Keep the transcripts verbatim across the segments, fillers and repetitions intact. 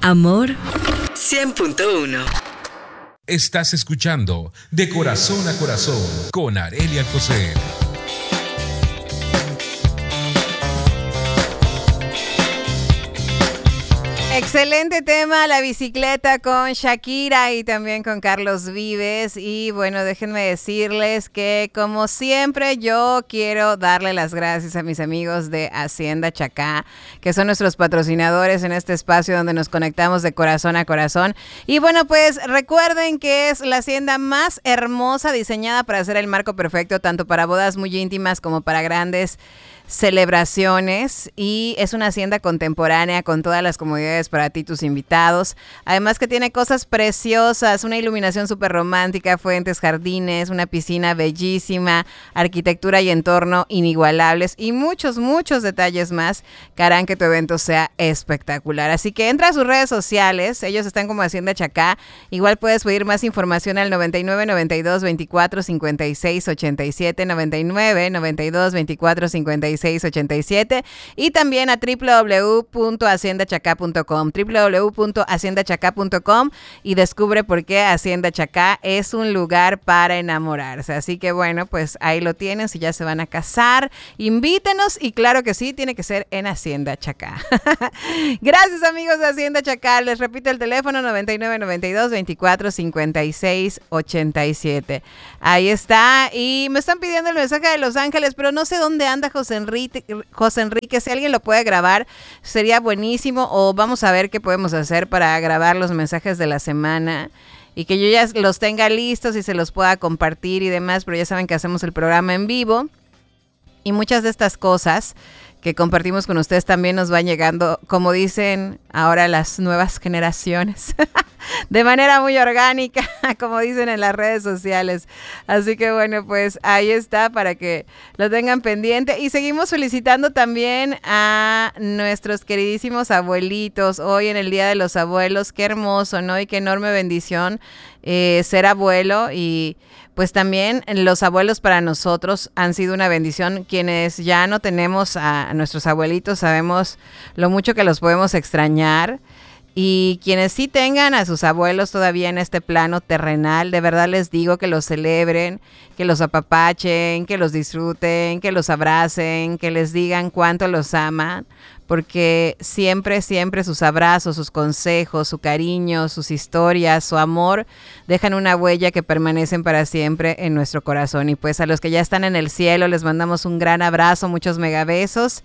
Amor cien punto uno. Estás escuchando De Corazón a Corazón con Arelia Alcocer. Excelente tema, la bicicleta con Shakira y también con Carlos Vives. Y bueno, déjenme decirles que como siempre yo quiero darle las gracias a mis amigos de Hacienda Chacá, que son nuestros patrocinadores en este espacio donde nos conectamos de corazón a corazón. Y bueno, pues recuerden que es la hacienda más hermosa, diseñada para hacer el marco perfecto tanto para bodas muy íntimas como para grandes celebraciones, y es una hacienda contemporánea con todas las comodidades para ti y tus invitados. Además que tiene cosas preciosas, una iluminación súper romántica, fuentes, jardines, una piscina bellísima, arquitectura y entorno inigualables y muchos, muchos detalles más que harán que tu evento sea espectacular. Así que entra a sus redes sociales, ellos están como Hacienda Chacá. Igual puedes pedir más información al noventa y nueve, noventa y dos, veinticuatro, cincuenta y seis, ochenta y siete, noventa y nueve, noventa y dos, veinticuatro, cincuenta y seis, ochenta y siete, y también a doble u doble u doble u punto hacienda chacá punto com, doble u doble u doble u punto hacienda chacá punto com, y descubre por qué Hacienda Chacá es un lugar para enamorarse. Así que bueno, pues ahí lo tienen. Si ya se van a casar, invítenos, y claro que sí, tiene que ser en Hacienda Chacá. Gracias, amigos de Hacienda Chacá. Les repito el teléfono: noventa y nueve, noventa y dos, veinticuatro, cincuenta y seis, ochenta y siete. Ahí está. Y me están pidiendo el mensaje de Los Ángeles, pero no sé dónde anda José Enrique, José Enrique. Si alguien lo puede grabar, sería buenísimo. O vamos a ver qué podemos hacer para grabar los mensajes de la semana y que yo ya los tenga listos y se los pueda compartir y demás. Pero ya saben que hacemos el programa en vivo, y muchas de estas cosas que compartimos con ustedes también nos van llegando, como dicen ahora las nuevas generaciones, de manera muy orgánica, como dicen en las redes sociales. Así que bueno, pues ahí está para que lo tengan pendiente. Y seguimos felicitando también a nuestros queridísimos abuelitos. Hoy en el Día de los Abuelos, qué hermoso, ¿no? Y qué enorme bendición eh, ser abuelo. Y pues también los abuelos para nosotros han sido una bendición. Quienes ya no tenemos a nuestros abuelitos sabemos lo mucho que los podemos extrañar. Y quienes sí tengan a sus abuelos todavía en este plano terrenal, de verdad les digo que los celebren, que los apapachen, que los disfruten, que los abracen, que les digan cuánto los aman, porque siempre, siempre sus abrazos, sus consejos, su cariño, sus historias, su amor, dejan una huella que permanecen para siempre en nuestro corazón. Y pues a los que ya están en el cielo les mandamos un gran abrazo, muchos megabesos,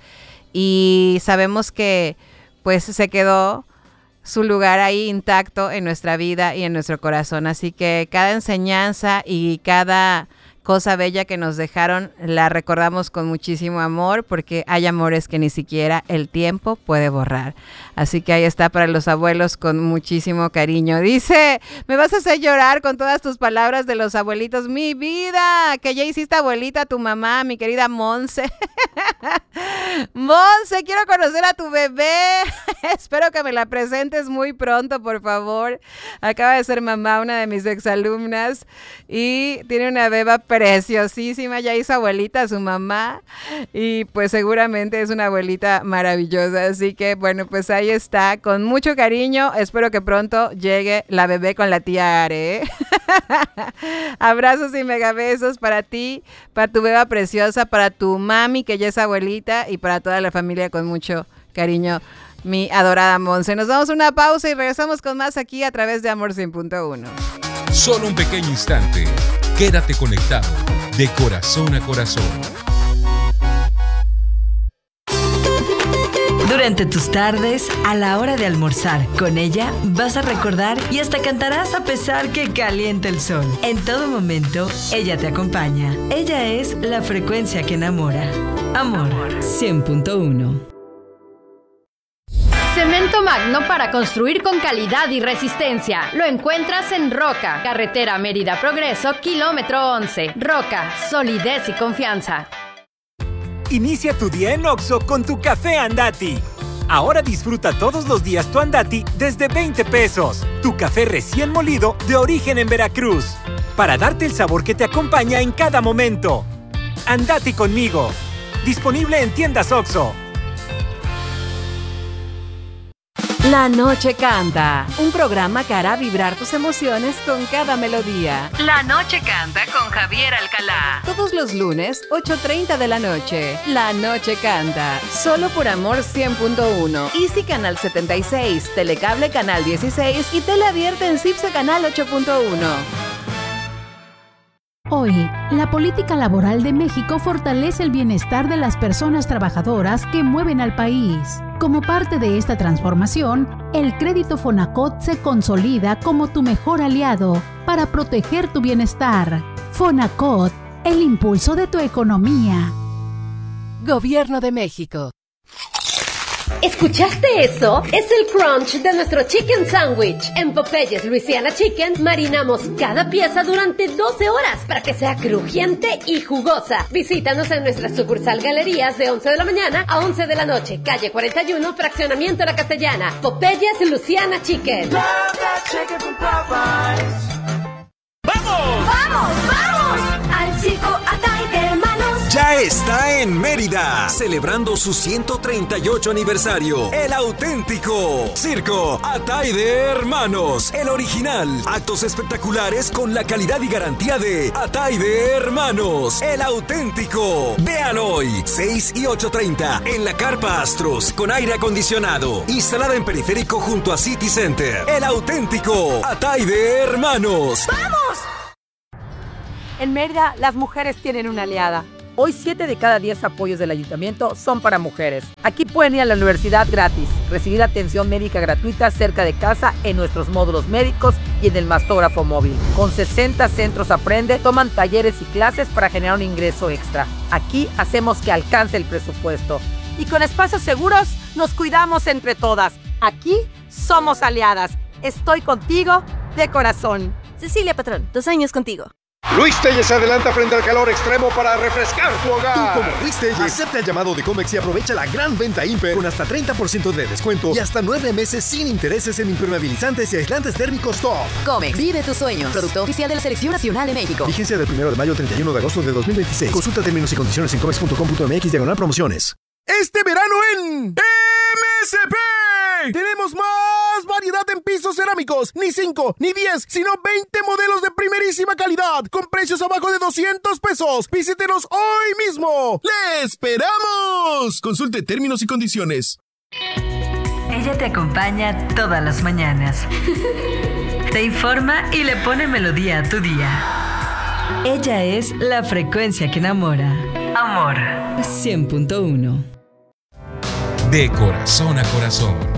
y sabemos que pues se quedó su lugar ahí intacto en nuestra vida y en nuestro corazón. Así que cada enseñanza y cada cosa bella que nos dejaron la recordamos con muchísimo amor, porque hay amores que ni siquiera el tiempo puede borrar. Así que ahí está para los abuelos con muchísimo cariño. Dice, me vas a hacer llorar con todas tus palabras de los abuelitos. Mi vida, que ya hiciste abuelita a tu mamá, mi querida Monse. Monse, quiero conocer a tu bebé. Espero que me la presentes muy pronto, por favor. Acaba de ser mamá una de mis exalumnas y tiene una beba preciosísima. Ya hizo abuelita a su mamá y pues seguramente es una abuelita maravillosa. Así que bueno, pues ahí está, con mucho cariño. Espero que pronto llegue la bebé con la tía Are, ¿eh? Abrazos y megabesos para ti, para tu beba preciosa, para tu mami que ya es abuelita, y para toda la familia con mucho cariño, mi adorada Monse. Nos damos una pausa y regresamos con más aquí a través de Amor cien punto uno. Solo un pequeño instante. Quédate conectado de corazón a corazón. Durante tus tardes, a la hora de almorzar, con ella vas a recordar y hasta cantarás a pesar que caliente el sol. En todo momento, ella te acompaña. Ella es la frecuencia que enamora. Amor cien punto uno. Cemento Magno para construir con calidad y resistencia. Lo encuentras en Roca, carretera Mérida Progreso, kilómetro once. Roca, solidez y confianza. Inicia tu día en Oxxo con tu café Andati. Ahora disfruta todos los días tu Andati desde veinte pesos. Tu café recién molido de origen en Veracruz. Para darte el sabor que te acompaña en cada momento. Andati conmigo. Disponible en tiendas Oxxo. La Noche Canta, un programa que hará vibrar tus emociones con cada melodía. La Noche Canta con Javier Alcalá. Todos los lunes, ocho treinta de la noche. La Noche Canta, solo por Amor cien punto uno. Easy Canal setenta y seis, Telecable Canal dieciséis y Teleabierta en Cipse Canal ocho punto uno. Hoy, la política laboral de México fortalece el bienestar de las personas trabajadoras que mueven al país. Como parte de esta transformación, el crédito Fonacot se consolida como tu mejor aliado para proteger tu bienestar. Fonacot, el impulso de tu economía. Gobierno de México. ¿Escuchaste eso? Es el crunch de nuestro chicken sandwich. En Popeyes Louisiana Chicken marinamos cada pieza durante doce horas para que sea crujiente y jugosa. Visítanos en nuestra sucursal Galerías de once de la mañana a once de la noche, calle cuarenta y uno, fraccionamiento La Castellana. Popeyes Louisiana Chicken. ¡Vamos! ¡Vamos, vamos! Al circo Atay de Hermanos. Ya está en Mérida, celebrando su ciento treinta y ocho aniversario. El auténtico Circo Atay de Hermanos, el original. Actos espectaculares con la calidad y garantía de Atay de Hermanos, el auténtico. Vean hoy, seis y ocho treinta, en la Carpa Astros, con aire acondicionado, instalada en periférico junto a City Center. El auténtico Atay de Hermanos. ¡Vamos! En Mérida, las mujeres tienen una aliada. Hoy, siete de cada diez apoyos del ayuntamiento son para mujeres. Aquí pueden ir a la universidad gratis, recibir atención médica gratuita cerca de casa en nuestros módulos médicos y en el mastógrafo móvil. Con sesenta centros Aprende, toman talleres y clases para generar un ingreso extra. Aquí hacemos que alcance el presupuesto. Y con espacios seguros, nos cuidamos entre todas. Aquí somos aliadas. Estoy contigo de corazón. Cecilia Patrón, dos años contigo. Luis Telles se adelanta frente al calor extremo para refrescar tu hogar. Tú como Luis Telles, acepta el llamado de Comex y aprovecha la gran venta Imper con hasta treinta por ciento de descuento y hasta nueve meses sin intereses en impermeabilizantes y aislantes térmicos top. Comex, vive tus sueños. Producto oficial de la Selección Nacional de México. Vigencia del primero de mayo al treinta y uno de agosto de dos mil veintiséis. Consulta términos y condiciones en comex punto com punto m x diagonal promociones. Este verano en M S P tenemos más variedad en pisos cerámicos. Ni cinco, ni diez, sino veinte modelos de primerísima calidad con precios abajo de doscientos pesos. Visítenos hoy mismo. ¡Le esperamos! Consulte términos y condiciones. Ella te acompaña todas las mañanas. Te informa y le pone melodía a tu día. Ella es la frecuencia que enamora. Amor cien punto uno. De corazón a corazón.